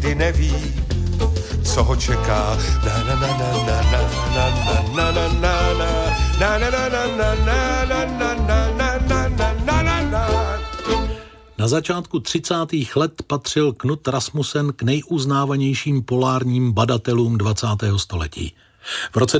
nikdy neví, co ho čeká. Na začátku 30. let patřil Knut Rasmussen k nejuznávanějším polárním badatelům 20. století. V roce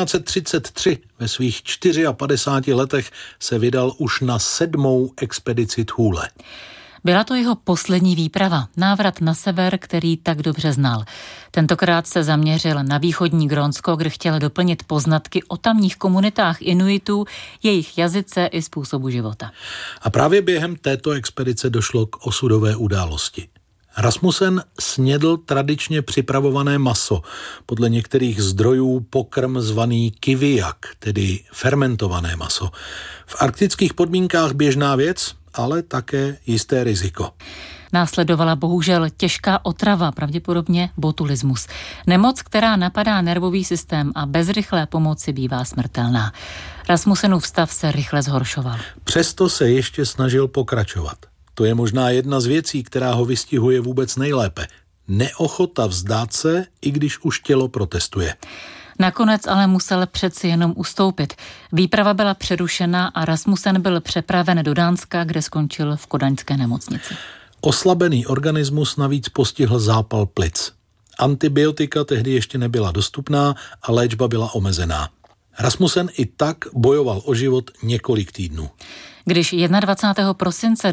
1933 ve svých 54 letech se vydal už na 7. expedici Thule. Byla to jeho poslední výprava, návrat na sever, který tak dobře znal. Tentokrát se zaměřil na východní Grónsko, kde chtěl doplnit poznatky o tamních komunitách Inuitů, jejich jazyce i způsobu života. A právě během této expedice došlo k osudové události. Rasmussen snědl tradičně připravované maso, podle některých zdrojů pokrm zvaný kiviak, tedy fermentované maso. V arktických podmínkách běžná věc, ale také jisté riziko. Následovala bohužel těžká otrava, pravděpodobně botulismus. Nemoc, která napadá nervový systém a bez rychlé pomoci bývá smrtelná. Rasmussenův stav se rychle zhoršoval. Přesto se ještě snažil pokračovat. To je možná jedna z věcí, která ho vystihuje vůbec nejlépe. Neochota vzdát se, i když už tělo protestuje. Nakonec ale musel přeci jenom ustoupit. Výprava byla přerušena a Rasmussen byl přepraven do Dánska, kde skončil v kodaňské nemocnici. Oslabený organismus navíc postihl zápal plic. Antibiotika tehdy ještě nebyla dostupná a léčba byla omezená. Rasmussen i tak bojoval o život několik týdnů. Když 21. prosince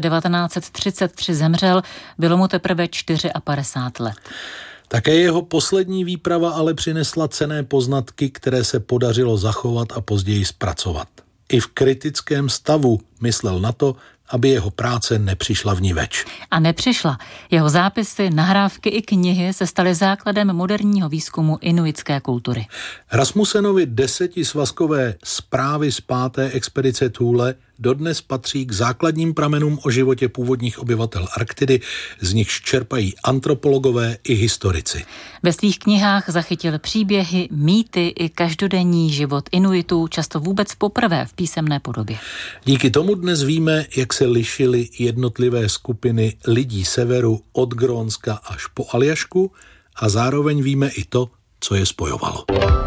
1933 zemřel, bylo mu teprve 54 let. Také jeho poslední výprava ale přinesla cenné poznatky, které se podařilo zachovat a později zpracovat. I v kritickém stavu myslel na to, aby jeho práce nepřišla vniveč. A nepřišla. Jeho zápisy, nahrávky i knihy se staly základem moderního výzkumu inuitské kultury. Rasmussenovi 10svazkové zprávy z 5. expedice Thule dodnes patří k základním pramenům o životě původních obyvatel Arktidy, z nichž čerpají antropologové i historici. Ve svých knihách zachytil příběhy, mýty i každodenní život Inuitů, často vůbec poprvé v písemné podobě. Díky tomu dnes víme, jak se lišily jednotlivé skupiny lidí severu od Grónska až po Aljašku a zároveň víme i to, co je spojovalo.